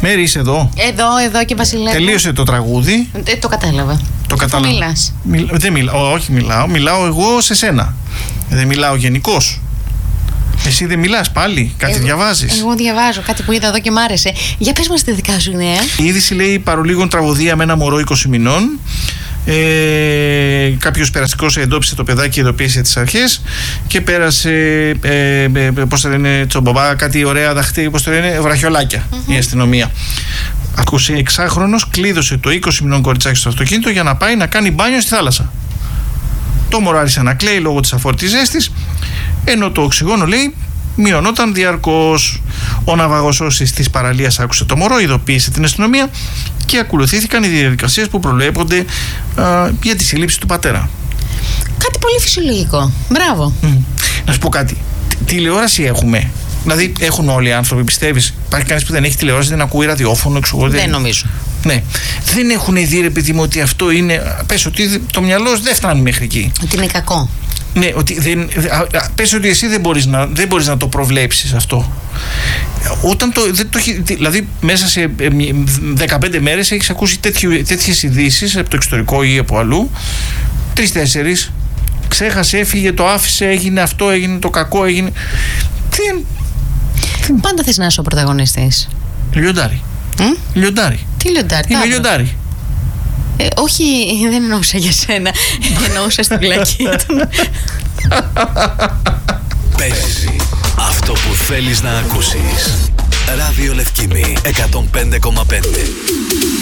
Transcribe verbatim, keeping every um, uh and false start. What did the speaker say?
Μέρη, είσαι εδώ. Εδώ, εδώ και Βασιλεύω. Τελείωσε το τραγούδι. Ε, το κατάλαβα. Το κατάλαβα. Μιλάς. Μιλ, δεν μιλάω, όχι μιλάω. Μιλάω εγώ σε σένα. Δεν μιλάω γενικώς. Εσύ δεν μιλάς πάλι, κάτι εγώ, διαβάζεις. Εγώ διαβάζω κάτι που είδα εδώ και μ' άρεσε. Για πες μας τη δικά σου νέα. Η είδηση λέει παρολίγων τραγωδία με ένα μωρό είκοσι μηνών. Ε, κάποιος περαστικός εντόπισε το παιδάκι, ειδοποίησε τις αρχές και πέρασε ε, ε, πώς το λένε, τσομπομπά, κάτι ωραία δαχτή, πώς το λένε, βραχιολάκια mm-hmm. η αστυνομία. Ακούσε εξάχρονος, κλείδωσε το είκοσι μηνών κοριτσάκι στο αυτοκίνητο για να πάει να κάνει μπάνιο στη θάλασσα. Το μωρό άρχισε να κλαίει λόγω της αφόρτης ζέστης, ενώ το οξυγόνο, λέει, μειωνόταν διαρκώς. Ο ναυαγοσώσης της παραλίας άκουσε το μωρό, ειδοποίησε την αστυνομία και ακολουθήθηκαν οι διαδικασίες που προβλέπονται α, για τη σύλληψη του πατέρα. Κάτι πολύ φυσιολογικό. Μπράβο. Mm. Να σου πω κάτι. Τηλεόραση έχουμε. Δηλαδή, έχουν όλοι οι άνθρωποι, πιστεύεις? Υπάρχει κανείς που δεν έχει τηλεόραση, δεν ακούει ραδιόφωνο, εξωγό? Δεν νομίζω. Ναι. Δεν έχουν δει, ρε παιδί μου, ότι αυτό είναι. Πες ότι το μυαλό δεν φτάνει μέχρι εκεί. Ότι είναι κακό. Ναι, ότι δεν, πες ότι εσύ δεν μπορείς να, δεν μπορείς να το προβλέψεις αυτό. Όταν το, δεν το, δηλαδή μέσα σε δεκαπέντε μέρες έχεις ακούσει τέτοιες ειδήσεις από το εξωτερικό ή από αλλού, τρεις-τέσσερις, ξέχασε, έφυγε, το άφησε, έγινε αυτό, έγινε το κακό, έγινε. Τι... Πάντα θες να είσαι ο πρωταγωνιστής. Λιοντάρι. Mm? Λιοντάρι. Τι λιοντάρι? Είναι λιοντάρι. Ε, όχι, δεν εννοούσα για σένα. Εννοούσα στην πλακή του. Παίζει αυτό που θέλεις να ακούσεις. Ράδιο Λευκήμη εκατόν πέντε κόμμα πέντε.